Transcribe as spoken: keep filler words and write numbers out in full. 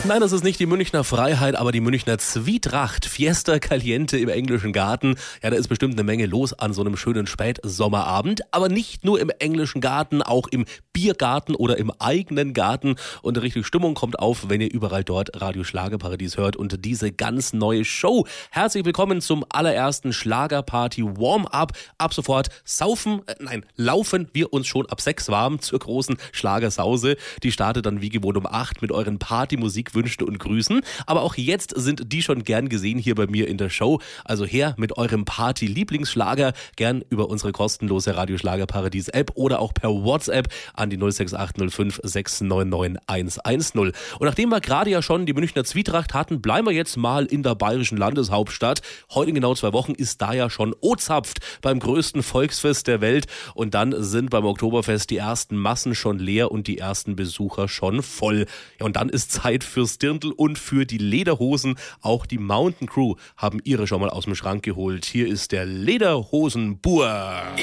Nein, das ist nicht die Münchner Freiheit, aber die Münchner Zwietracht. Fiesta Caliente im englischen Garten. Ja, da ist bestimmt eine Menge los an so einem schönen Spätsommerabend. Aber nicht nur im englischen Garten, auch im Biergarten oder im eigenen Garten. Und richtig Stimmung kommt auf, wenn ihr überall dort Radio Schlagerparadies hört und diese ganz neue Show. Herzlich willkommen zum allerersten Schlagerparty Warm-Up. Ab sofort saufen, äh, nein, laufen wir uns schon ab sechs warm zur großen Schlagersause. Die startet dann wie gewohnt um acht mit euren Partymusikwünschen und Grüßen. Aber auch jetzt sind die schon gern gesehen hier bei mir in der Show. Also her mit eurem Party-Lieblingsschlager, gern über unsere kostenlose Radio Schlagerparadies App oder auch per WhatsApp an die null sechs acht null fünf sechs neun neun eins eins null. Und nachdem wir gerade ja schon die Münchner Zwietracht hatten, bleiben wir jetzt mal in der bayerischen Landeshauptstadt. Heute in genau zwei Wochen ist da ja schon O-Zapft beim größten Volksfest der Welt. Und dann sind beim Oktoberfest die ersten Massen schon leer und die ersten Besucher schon voll. Ja, und dann ist Zeit fürs Dirndl und für die Lederhosen. Auch die Mountain Crew haben ihre schon mal aus dem Schrank geholt. Hier ist der Lederhosenbur.